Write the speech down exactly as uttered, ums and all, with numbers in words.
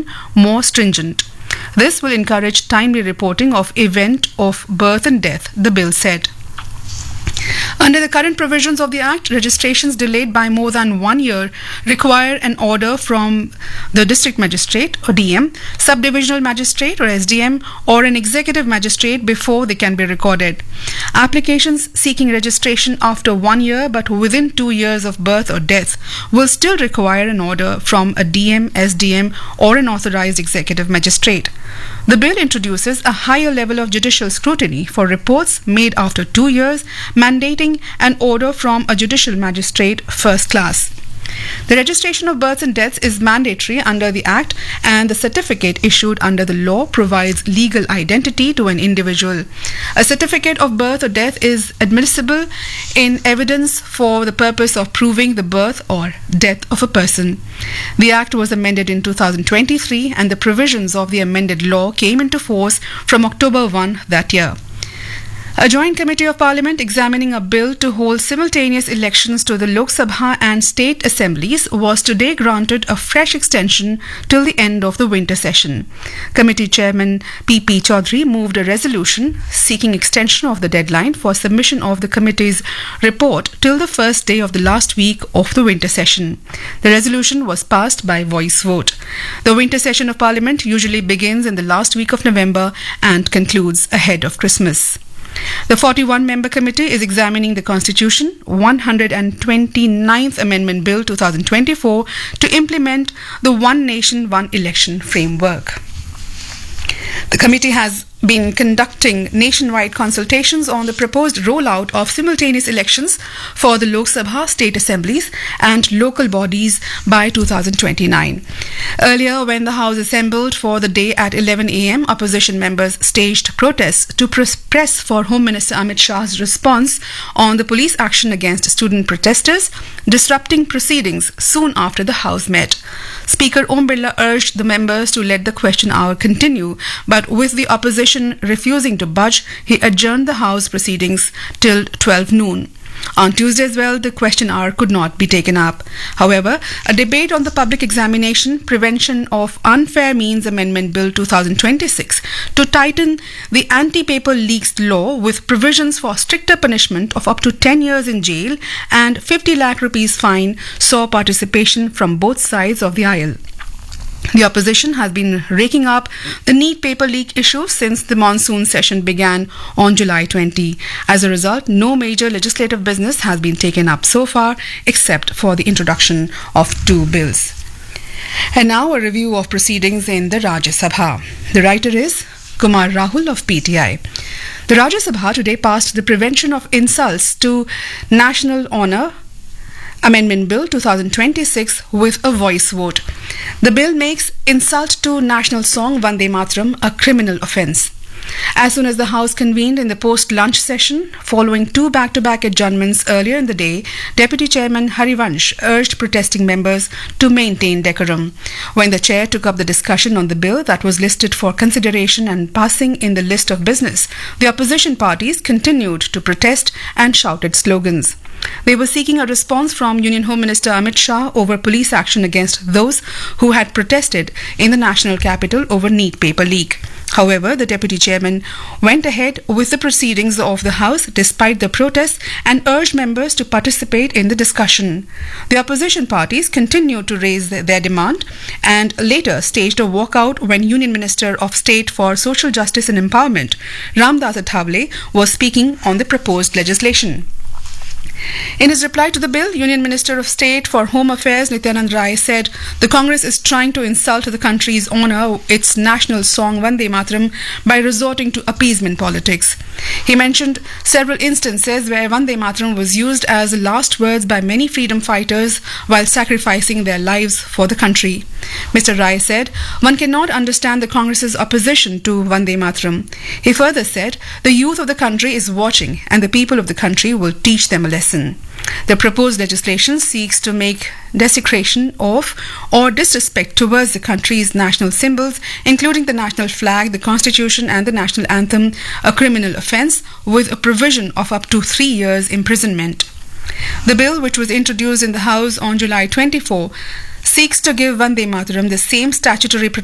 registration more stringent. This will encourage timely reporting of event of birth and death, the bill said. Under the current provisions of the Act, registrations delayed by more than one year require an order from the District Magistrate or D M, Subdivisional Magistrate or S D M, or an Executive Magistrate before they can be recorded. Applications seeking registration after one year but within two years of birth or death will still require an order from a D M, S D M, or an authorized Executive Magistrate. The bill introduces a higher level of judicial scrutiny for reports made after two years, mandating an order from a judicial magistrate first class. The registration of births and deaths is mandatory under the Act, and the certificate issued under the law provides legal identity to an individual. A certificate of birth or death is admissible in evidence for the purpose of proving the birth or death of a person. The Act was amended in two thousand twenty-three, and the provisions of the amended law came into force from October first that year. A joint committee of parliament examining a bill to hold simultaneous elections to the Lok Sabha and state assemblies was today granted a fresh extension till the end of the winter session. Committee chairman P P Chaudhary moved a resolution seeking extension of the deadline for submission of the committee's report till the first day of the last week of the winter session. The resolution was passed by voice vote. The winter session of parliament usually begins in the last week of November and concludes ahead of Christmas. The forty-one member committee is examining the Constitution one hundred twenty-ninth Amendment Bill twenty twenty-four to implement the One Nation, One Election framework. The committee has been conducting nationwide consultations on the proposed rollout of simultaneous elections for the Lok Sabha, state assemblies and local bodies by two thousand twenty-nine. Earlier, when the House assembled for the day at eleven a m, opposition members staged protests to press for Home Minister Amit Shah's response on the police action against student protesters, disrupting proceedings soon after the House met. Speaker Om Birla urged the members to let the question hour continue, but with the opposition refusing to budge, he adjourned the House proceedings till twelve noon. On Tuesday as well, the question hour could not be taken up. However, a debate on the public examination, Prevention of Unfair Means Amendment Bill twenty twenty-six to tighten the anti-paper leaks law with provisions for stricter punishment of up to ten years in jail and fifty lakh rupees fine saw participation from both sides of the aisle. The opposition has been raking up the neat paper leak issue since the monsoon session began on July twentieth. As a result, no major legislative business has been taken up so far except for the introduction of two bills. And now a review of proceedings in the Rajya Sabha. The writer is Kumar Rahul of P T I. The Rajya Sabha today passed the Prevention of Insults to National Honour Amendment Bill twenty twenty-six with a voice vote. The bill makes insult to national song Vande Mataram a criminal offence. As soon as the House convened in the post-lunch session, following two back-to-back adjournments earlier in the day, Deputy Chairman Harivansh urged protesting members to maintain decorum. When the chair took up the discussion on the bill that was listed for consideration and passing in the list of business, the opposition parties continued to protest and shouted slogans. They were seeking a response from Union Home Minister Amit Shah over police action against those who had protested in the national capital over neat paper leak. However, the deputy chairman went ahead with the proceedings of the House despite the protests and urged members to participate in the discussion. The opposition parties continued to raise their demand and later staged a walkout when Union Minister of State for Social Justice and Empowerment, Ramdas Athawale, was speaking on the proposed legislation. In his reply to the bill, Union Minister of State for Home Affairs Nityanand Rai said the Congress is trying to insult the country's honour, its national song Vande Mataram, by resorting to appeasement politics. He mentioned several instances where Vande Mataram was used as last words by many freedom fighters while sacrificing their lives for the country. Mister Rai said one cannot understand the Congress's opposition to Vande Mataram. He further said the youth of the country is watching and the people of the country will teach them a lesson. The proposed legislation seeks to make desecration of or disrespect towards the country's national symbols, including the national flag, the constitution and the national anthem, a criminal offence with a provision of up to three years imprisonment. The bill, which was introduced in the House on July twenty-fourth, seeks to give Vande Mataram the same statutory protection